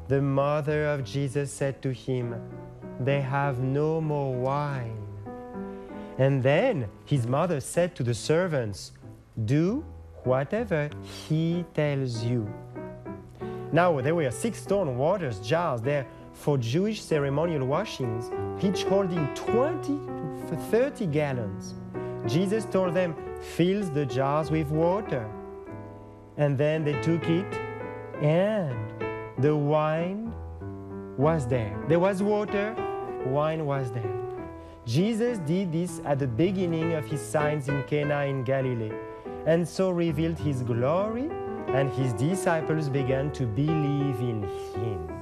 The mother of Jesus said to him, "They have no more wine." And then his mother said to the servants, "Do whatever he tells you." Now there were 6 stone water jars there for Jewish ceremonial washings, each holding 20 to 30 gallons. Jesus told them, "Fill the jars with water." And then they took it, and the wine was there. There was water, wine was there. Jesus did this at the beginning of his signs in Cana in Galilee, and so revealed his glory, and his disciples began to believe in him.